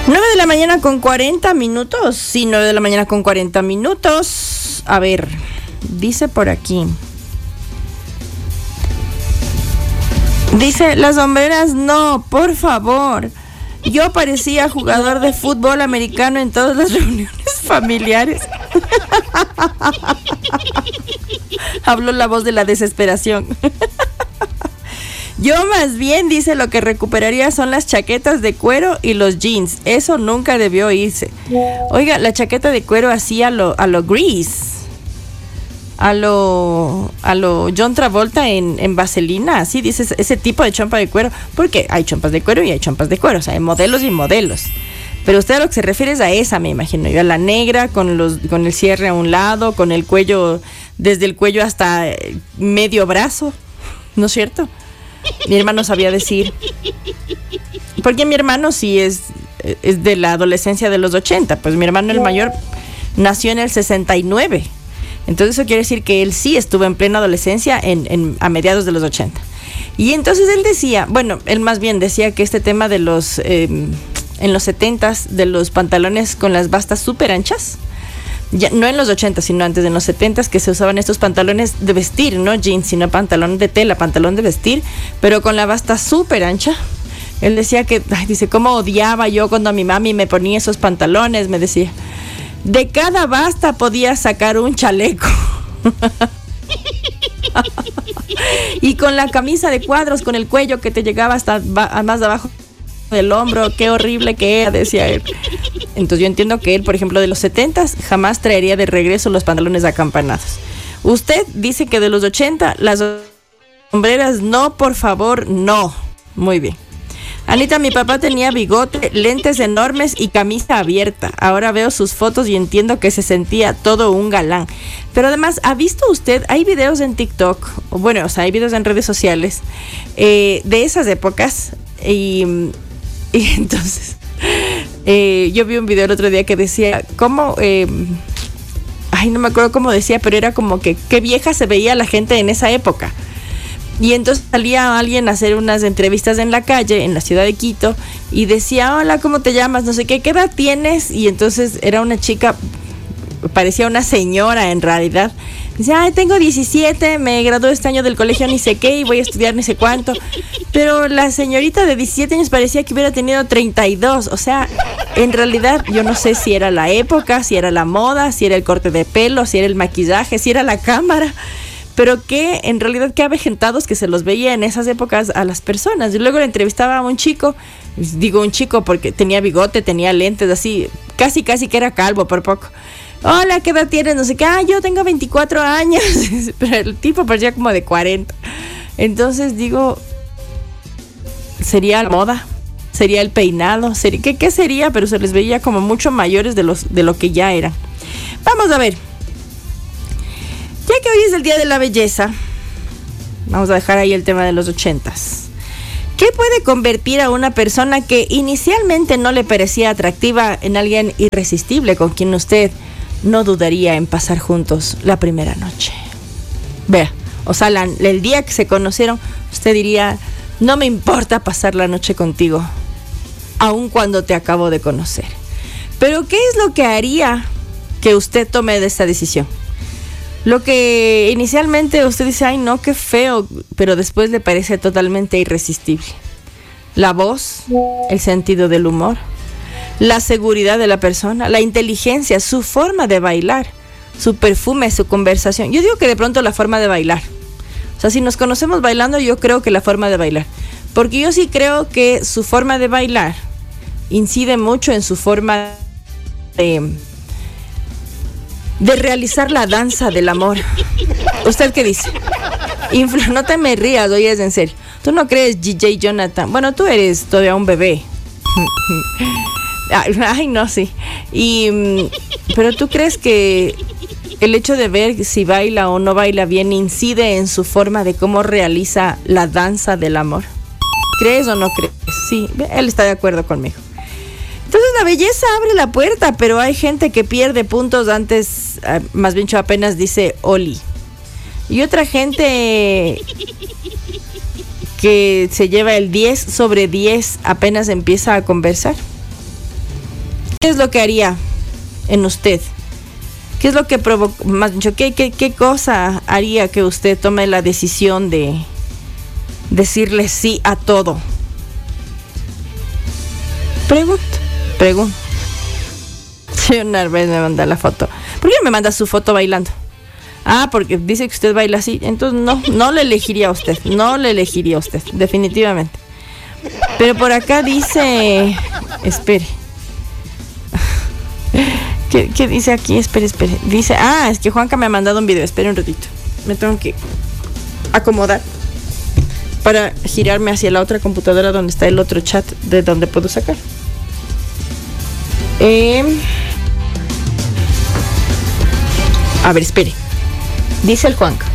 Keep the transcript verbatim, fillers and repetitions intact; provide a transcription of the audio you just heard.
nueve de la mañana con cuarenta minutos. Sí, nueve de la mañana con cuarenta minutos. A ver, dice por aquí. Dice, las sombreras no, por favor. Yo parecía jugador de fútbol americano en todas las reuniones familiares. Habló la voz de la desesperación. Yo más bien, dice, lo que recuperaría son las chaquetas de cuero y los jeans. Eso nunca debió irse. Oiga, la chaqueta de cuero así a lo, a lo Grease. A lo, a lo John Travolta en, en Vaselina, así dices, ese tipo de chompa de cuero, porque hay chompas de cuero y hay chompas de cuero, o sea, hay modelos y modelos. Pero usted a lo que se refiere es a esa, me imagino, yo a la negra, con los, con el cierre a un lado, con el cuello, desde el cuello hasta medio brazo, ¿no es cierto? Mi hermano sabía decir, porque mi hermano sí es, es de la adolescencia de los ochenta, pues mi hermano el mayor nació en el sesenta y nueve. Entonces eso quiere decir que él sí estuvo en plena adolescencia en, en, a mediados de los ochenta. Y entonces él decía, bueno, él más bien decía que este tema de los, eh, en los setentas, de los pantalones con las bastas súper anchas, ya, no en los ochenta, sino antes, en los setentas, que se usaban estos pantalones de vestir, no jeans, sino pantalón de tela, pantalón de vestir, pero con la basta súper ancha. Él decía que, ay, dice, cómo odiaba yo cuando a mi mami me ponía esos pantalones, me decía. De cada basta podía sacar un chaleco. Y con la camisa de cuadros, con el cuello que te llegaba hasta ba- más abajo del hombro, qué horrible que era, decía él. Entonces yo entiendo que él, por ejemplo, de los setentas, jamás traería de regreso los pantalones acampanados. Usted dice que de los ochenta, las sombreras, no, por favor, no. Muy bien. Anita, mi papá tenía bigote, lentes enormes y camisa abierta. Ahora veo sus fotos y entiendo que se sentía todo un galán. Pero además, ¿ha visto usted? Hay videos en TikTok, bueno, o sea, hay videos en redes sociales eh, de esas épocas. Y, y entonces, eh, yo vi un video el otro día que decía, ¿cómo? Eh, ay, no me acuerdo cómo decía, pero era como que qué vieja se veía la gente en esa época. Y entonces salía alguien a hacer unas entrevistas en la calle, en la ciudad de Quito, y decía, hola, ¿cómo te llamas? No sé qué, ¿qué edad tienes? Y entonces era una chica, parecía una señora en realidad. Dice, ay, tengo diecisiete, me gradué este año del colegio ni sé qué y voy a estudiar ni sé cuánto. Pero la señorita de diecisiete años parecía que hubiera tenido treinta y dos. O sea, en realidad yo no sé si era la época, si era la moda, si era el corte de pelo, si era el maquillaje, si era la cámara. Pero que en realidad qué avejentados que se los veía en esas épocas a las personas. Y luego le entrevistaba a un chico, digo un chico porque tenía bigote, tenía lentes, así, casi casi que era calvo por poco. Hola, ¿qué edad tienes? No sé qué, ah, yo tengo veinticuatro años. Pero el tipo parecía como de cuarenta. Entonces digo, ¿sería la moda? ¿Sería el peinado? ¿Sería, ¿qué, ¿Qué sería? Pero se les veía como mucho mayores de, los, de lo que ya eran. Vamos a ver. Ya que hoy es el Día de la Belleza, vamos a dejar ahí el tema de los ochentas. ¿Qué puede convertir a una persona que inicialmente no le parecía atractiva en alguien irresistible con quien usted no dudaría en pasar juntos la primera noche? Vea, o sea, la, el día que se conocieron, usted diría, no me importa pasar la noche contigo, aun cuando te acabo de conocer. Pero ¿qué es lo que haría que usted tome de esta decisión? Lo que inicialmente usted dice, ay no, qué feo, pero después le parece totalmente irresistible. La voz, el sentido del humor, la seguridad de la persona, la inteligencia, su forma de bailar, su perfume, su conversación. Yo digo que de pronto la forma de bailar. O sea, si nos conocemos bailando, yo creo que la forma de bailar. Porque yo sí creo que su forma de bailar incide mucho en su forma de... de realizar la danza del amor. ¿Usted qué dice? Infla, no te me rías, oye, es en serio. ¿Tú no crees, D J Jonathan? Bueno, tú eres todavía un bebé. Ay, no, sí. Y, pero ¿tú crees que el hecho de ver si baila o no baila bien incide en su forma de cómo realiza la danza del amor? ¿Crees o no crees? Sí, él está de acuerdo conmigo. Entonces la belleza abre la puerta, pero hay gente que pierde puntos antes, más bien yo apenas dice Oli. Y otra gente que se lleva el diez sobre diez apenas empieza a conversar. ¿Qué es lo que haría en usted? ¿Qué es lo que provoca, más dicho, qué, qué, qué cosa haría que usted tome la decisión de decirle sí a todo? Pregunta, pregunta. Señor Narváez me manda la foto. ¿Por qué me manda su foto bailando? Ah, porque dice que usted baila así. Entonces no, no le elegiría a usted. No le elegiría a usted, definitivamente. Pero por acá dice... Espere. ¿Qué, ¿Qué dice aquí? Espere, espere. Dice... Ah, es que Juanca me ha mandado un video. Espere un ratito. Me tengo que acomodar para girarme hacia la otra computadora donde está el otro chat de donde puedo sacar. Eh... A ver, espere. Dice el Juanca.